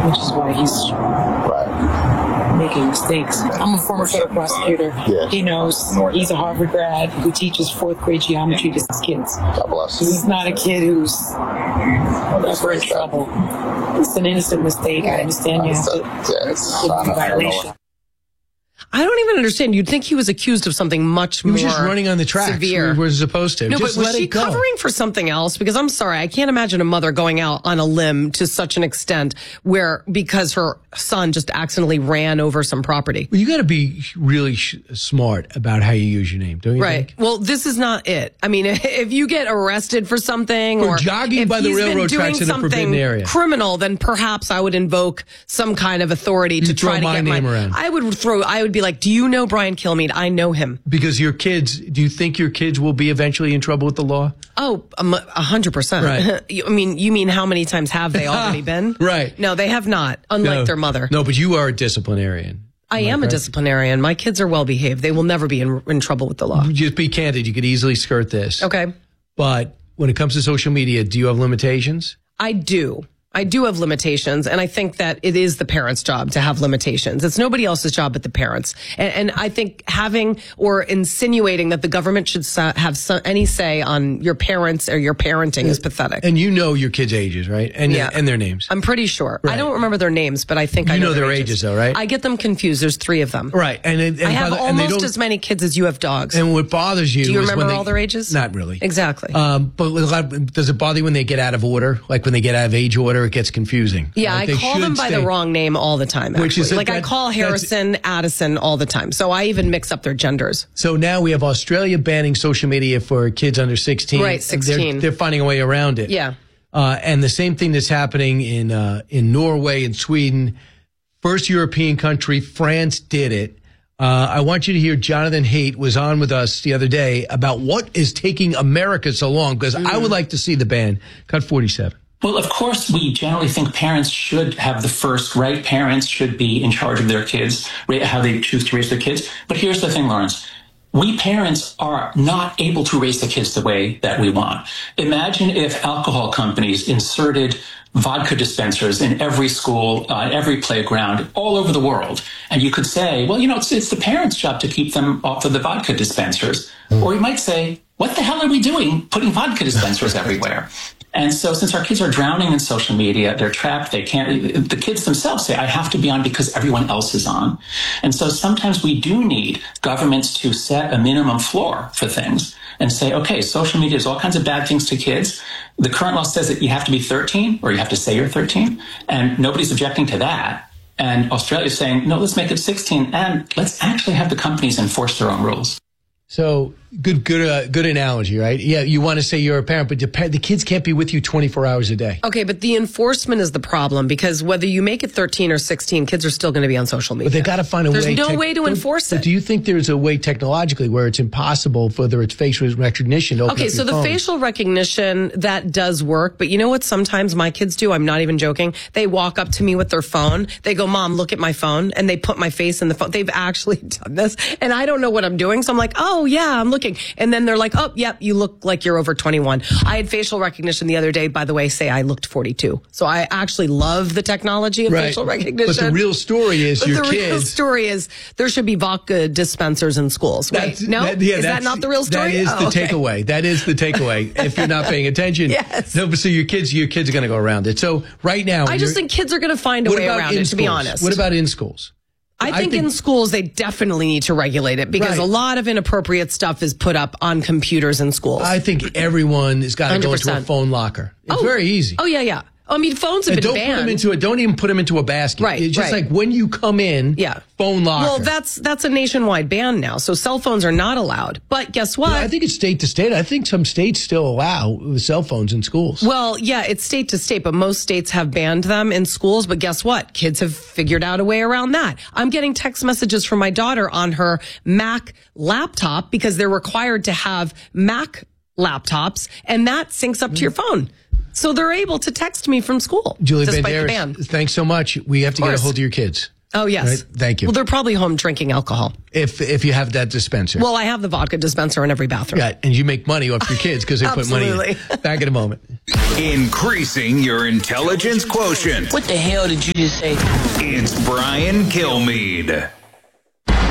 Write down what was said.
which is why he's making mistakes. I'm a former federal prosecutor. Yes. He knows. He's a Harvard grad who teaches fourth grade geometry to his kids. God bless. So he's not a kid who's ever in trouble. It's an innocent mistake. I understand you have to. It's It's a violation. I don't even understand. You'd think he was accused of something much more He was just running on the tracks. severe. He was supposed to. No, just but was let she it go. covering for something else? Because I'm sorry, I can't imagine a mother going out on a limb to such an extent where because her son just accidentally ran over some property. Well, you got to be really smart about how you use your name, don't you Right. think? Well, this is not it. I mean, if you get arrested for something Or or jogging if by the he's been railroad doing tracks in a forbidden something area. criminal, then perhaps I would invoke some kind of authority to You'd try to throw my get name around. I would be like, do you know Brian Kilmeade? I know him. Because your kids, do you think your kids will be eventually in trouble with the law? Oh, 100%. Right. You mean how many times have they already been? Right. No, they have not, unlike their mother. No, but you are a disciplinarian. I am a disciplinarian. My kids are well behaved. They will never be in trouble with the law. Just be candid. You could easily skirt this. Okay. But when it comes to social media, do you have limitations? I do. I do have limitations, and I think that it is the parents' job to have limitations. It's nobody else's job but the parents. And I think having or insinuating that the government should have any say on your parents or your parenting is pathetic. And you know your kids' ages, right? And and their names. I'm pretty sure. Right. I don't remember their names, but I think I know their ages, though, right? I get them confused. There's 3 of them. Right. And I have and they almost don't- as many kids as you have dogs. And what bothers you Do you is remember when all their ages? Not really. Exactly. But does it bother you when they get out of order? Like when they get out of age order, it gets confusing. Yeah, Like I they call should them by the stay- wrong name all the time. Actually. Which is like I call Harrison Addison all the time. So I even mix up their genders. So now we have Australia banning social media for kids under 16. Right, 16. They're finding a way around it. Yeah. And the same thing that's happening in Norway and Sweden. First European country, France did it. I want you to hear Jonathan Haidt was on with us the other day about what is taking America so long, because I would like to see the ban. Cut 47. Well, of course, we generally think parents should have the first right. Parents should be in charge of their kids, how they choose to raise their kids. But here's the thing, Lawrence. We parents are not able to raise the kids the way that we want. Imagine if alcohol companies inserted vodka dispensers in every school, every playground, all over the world. And you could say, well, it's the parents' job to keep them off of the vodka dispensers. Or you might say, what the hell are we doing putting vodka dispensers everywhere? And so since our kids are drowning in social media, they're trapped, the kids themselves say, I have to be on because everyone else is on. And so sometimes we do need governments to set a minimum floor for things and say, okay, social media is all kinds of bad things to kids. The current law says that you have to be 13 or you have to say you're 13, and nobody's objecting to that. And Australia is saying, no, let's make it 16 and let's actually have the companies enforce their own rules. So good analogy, right? Yeah, you want to say you're a parent, but the kids can't be with you 24 hours a day. Okay, but the enforcement is the problem, because whether you make it 13 or 16, kids are still going to be on social media. But they got to find a way. There's no way to enforce it. But do you think there's a way technologically where it's impossible, whether it's facial recognition, to open Okay, up so your the phone? facial recognition, that does work. But you know what sometimes my kids do? I'm not even joking. They walk up to me with their phone. They go, Mom, look at my phone. And they put my face in the phone. They've actually done this. And I don't know what I'm doing. So I'm like, oh, yeah, I'm looking. And then they're like, oh, yep, you look like you're over 21. I had facial recognition the other day, by the way, say I looked 42. So I actually love the technology of facial recognition. But the real story is your kids. The real story is there should be vodka dispensers in schools. Wait, is that not the real story? That is the takeaway. That is the takeaway. If you're not paying attention. Yes. No, but so your kids are going to go around it. So right now. I just think kids are going to find a way around it, to be honest. What about in schools? I think in schools, they definitely need to regulate it, because a lot of inappropriate stuff is put up on computers in schools. I think everyone has got to go into a 100%. phone locker. It's very easy. Oh, yeah. I mean, phones have been banned. Don't even put them into a basket. Right, It's just like when you come in, phone locker. Well, that's a nationwide ban now. So cell phones are not allowed. But guess what? Yeah, I think it's state to state. I think some states still allow cell phones in schools. Well, yeah, it's state to state, but most states have banned them in schools. But guess what? Kids have figured out a way around that. I'm getting text messages from my daughter on her Mac laptop, because they're required to have Mac laptops, and that syncs up to your phone. So they're able to text me from school. Julie despite the Banderas, ban. thanks so much. We have to get a hold of your kids. Oh, yes. Right? Thank you. Well, they're probably home drinking alcohol. If you have that dispenser. Well, I have the vodka dispenser in every bathroom. Yeah, and you make money off your kids because they put money in. Absolutely. Back in a moment. Increasing your intelligence quotient. What the hell did you just say? It's Brian Kilmeade.